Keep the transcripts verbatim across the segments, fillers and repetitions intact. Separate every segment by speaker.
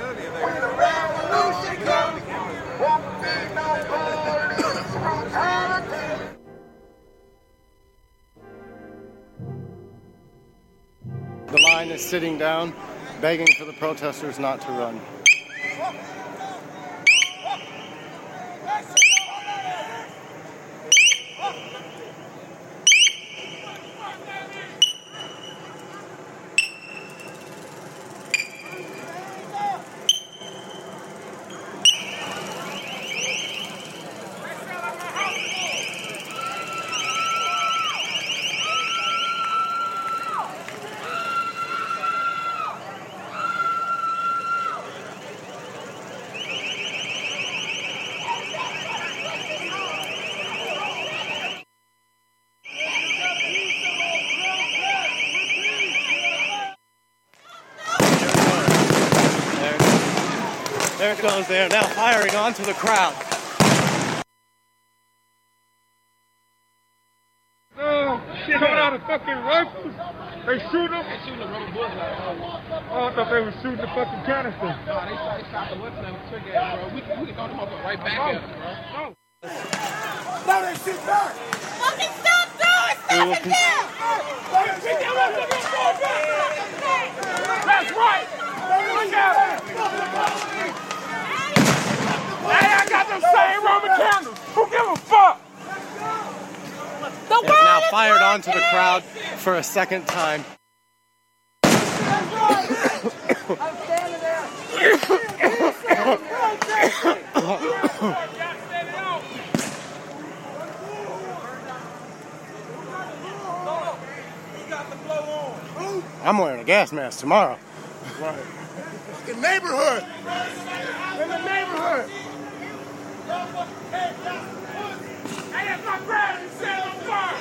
Speaker 1: When the revolution comes, won't be no police brutality.
Speaker 2: The line is sitting down, begging for the protesters not to run. There it goes. They are now firing onto the crowd.
Speaker 3: Oh, shit, coming out of fucking rifles. They shoot them. They shooting the rubber bullets. Oh, I thought they were shooting the fucking canister. No, they shot, they shot the weapon and the trigger at, bro. We, we can throw them up right back at us, bro. No.
Speaker 1: No, they shoot back. Fucking stop, doing Stop it now.
Speaker 3: That's right. Look at it. Hey, I got them same Roman candles. Who give a fuck?
Speaker 2: They have now fired onto the crowd for a second time. I'm wearing a gas mask tomorrow.
Speaker 3: Right. The neighborhood. In the neighborhood. Hey, that's my brother. He's set on fire.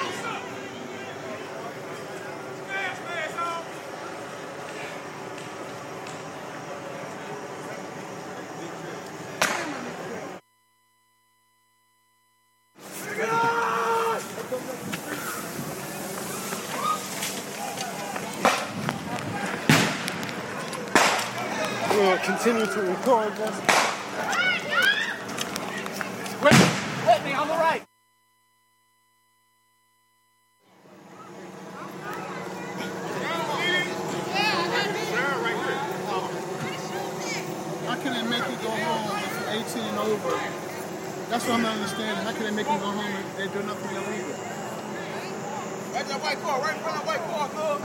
Speaker 2: We will continue to record this.
Speaker 3: Wait, let me on the right.
Speaker 4: How can they make you go home if you're eighteen and over? That's what I'm not understanding. How can they make you go home if they do nothing illegal?
Speaker 3: That's that white car, right in front of that white car, cuz.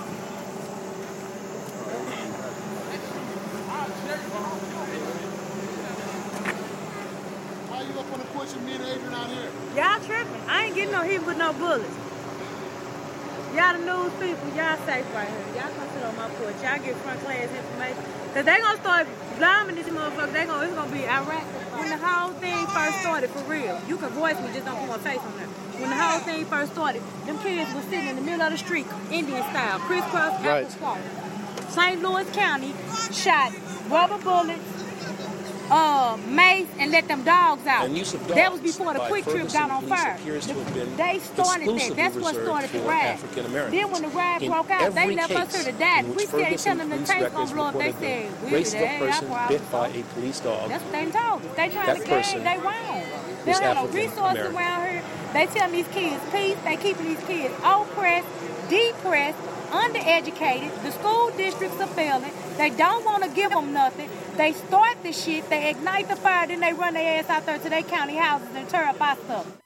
Speaker 4: Why you up on the porch with me and Adrian out here?
Speaker 5: Y'all tripping. I ain't getting no hit with no bullets. Y'all the news people, y'all safe right here. Y'all come sit on my porch. Y'all get front class information. Cause they gonna start blaming this motherfucker. They gonna, it's gonna be Iraq. When the whole thing first started, for real, you can voice me, just don't put my face on there. When the whole thing first started, them kids was sitting in the middle of the street, Indian style, crisscross,
Speaker 2: Right.
Speaker 5: apple square. Saint Louis County shot rubber bullets, uh, mace, and let them dogs out.
Speaker 6: And use of dogs
Speaker 5: That was before the
Speaker 6: by
Speaker 5: quick trip
Speaker 6: Ferguson
Speaker 5: got on
Speaker 6: police
Speaker 5: fire.
Speaker 6: appears to have been
Speaker 5: They started that.
Speaker 6: exclusively
Speaker 5: That's what
Speaker 6: reserved
Speaker 5: started the
Speaker 6: for
Speaker 5: riot.
Speaker 6: African Americans.
Speaker 5: Then when the riot
Speaker 6: In
Speaker 5: broke out, they
Speaker 6: every
Speaker 5: left us
Speaker 6: case
Speaker 5: here to die.
Speaker 6: in
Speaker 5: We
Speaker 6: which
Speaker 5: still
Speaker 6: Ferguson
Speaker 5: telling them the
Speaker 6: police
Speaker 5: tank's
Speaker 6: records
Speaker 5: gonna blow up. They
Speaker 6: reported
Speaker 5: said,
Speaker 6: that
Speaker 5: we
Speaker 6: raised
Speaker 5: did
Speaker 6: a
Speaker 5: that.
Speaker 6: person
Speaker 5: That's
Speaker 6: bit by a police dog.
Speaker 5: That's what they told us. They trying
Speaker 6: That
Speaker 5: to game.
Speaker 6: person
Speaker 5: They wrong. They
Speaker 6: was
Speaker 5: don't have no
Speaker 6: African
Speaker 5: resources
Speaker 6: American.
Speaker 5: around here. They telling these kids peace. They keeping these kids oppressed, depressed, undereducated. The school districts are failing. They don't want to give them nothing. They start the shit. They ignite the fire. Then they run their ass out there to their county houses and tear up our stuff.